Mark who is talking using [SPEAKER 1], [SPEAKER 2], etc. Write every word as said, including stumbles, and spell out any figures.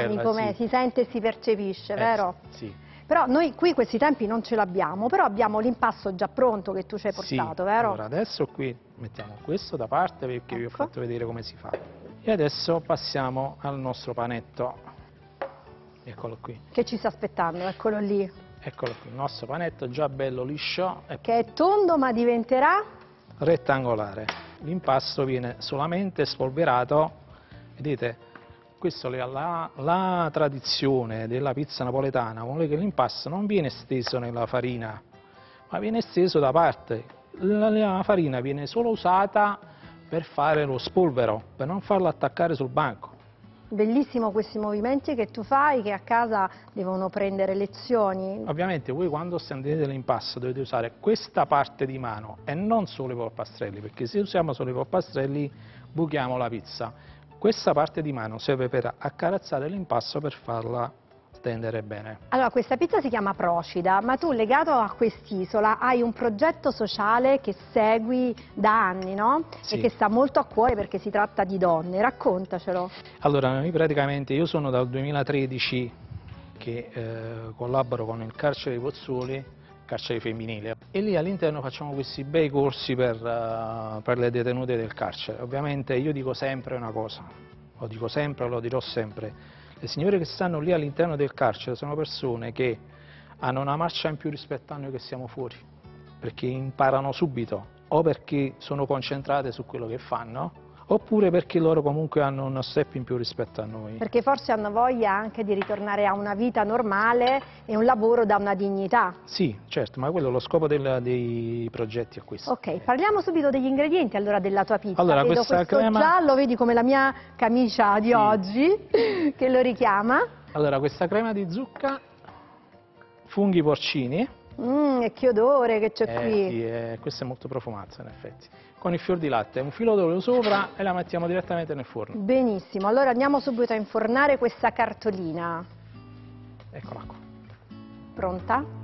[SPEAKER 1] mani, come
[SPEAKER 2] sì.
[SPEAKER 1] si sente e si percepisce,
[SPEAKER 2] Eh,
[SPEAKER 1] vero?
[SPEAKER 2] Sì.
[SPEAKER 1] Però noi qui questi tempi non ce l'abbiamo, però abbiamo l'impasto già pronto che tu ci hai portato,
[SPEAKER 2] Sì.
[SPEAKER 1] vero?
[SPEAKER 2] Allora adesso qui mettiamo questo da parte perché vi ho
[SPEAKER 1] Ecco.
[SPEAKER 2] fatto vedere come si fa. E adesso passiamo al nostro panetto. Eccolo qui.
[SPEAKER 1] Che ci sta aspettando, eccolo lì.
[SPEAKER 2] Eccolo qui, il nostro panetto già bello liscio e
[SPEAKER 1] Che è tondo ma diventerà?
[SPEAKER 2] rettangolare. L'impasto viene solamente spolverato, vedete, questa è la, la tradizione della pizza napoletana, vuole che l'impasto non viene steso nella farina, ma viene steso da parte. La, la farina viene solo usata per fare lo spolvero, per non farlo attaccare sul banco.
[SPEAKER 1] Bellissimo questi movimenti che tu fai, che a casa devono prendere lezioni.
[SPEAKER 2] Ovviamente voi quando stendete l'impasto dovete usare questa parte di mano e non solo i polpastrelli, perché se usiamo solo i polpastrelli buchiamo la pizza. Questa parte di mano serve per accarezzare l'impasto per farla stendere bene.
[SPEAKER 1] Allora, questa pizza si chiama Procida, ma tu legato a quest'isola hai un progetto sociale che segui da anni, no?
[SPEAKER 2] Sì.
[SPEAKER 1] E che sta molto a cuore perché si tratta di donne, raccontacelo.
[SPEAKER 2] Allora, noi praticamente, io sono dal duemilatredici che eh, collaboro con il carcere di Pozzuoli, carcere femminile, e lì all'interno facciamo questi bei corsi per, uh, per le detenute del carcere. Ovviamente io dico sempre una cosa, lo dico sempre, lo dirò sempre, le signore che stanno lì all'interno del carcere sono persone che hanno una marcia in più rispetto a noi che siamo fuori, perché imparano subito, o perché sono concentrate su quello che fanno, oppure perché loro comunque hanno uno step in più rispetto a noi.
[SPEAKER 1] Perché forse hanno voglia anche di ritornare a una vita normale e un lavoro da una dignità.
[SPEAKER 2] Sì, certo, ma quello è lo scopo del, dei progetti a questo.
[SPEAKER 1] Ok, parliamo subito degli ingredienti allora della tua pizza.
[SPEAKER 2] Allora,
[SPEAKER 1] Vedo
[SPEAKER 2] questa
[SPEAKER 1] questo
[SPEAKER 2] crema...
[SPEAKER 1] giallo, vedi come la mia camicia di
[SPEAKER 2] Sì.
[SPEAKER 1] oggi, che lo richiama.
[SPEAKER 2] Allora, questa crema di zucca, funghi porcini.
[SPEAKER 1] Mmm, e che odore che c'è
[SPEAKER 2] eh,
[SPEAKER 1] qui.
[SPEAKER 2] Sì, eh, questo è molto profumato in effetti. Con il fior di latte, un filo d'olio sopra e la mettiamo direttamente nel forno.
[SPEAKER 1] Benissimo, allora andiamo subito a infornare questa cartolina.
[SPEAKER 2] Eccola qua.
[SPEAKER 1] Pronta?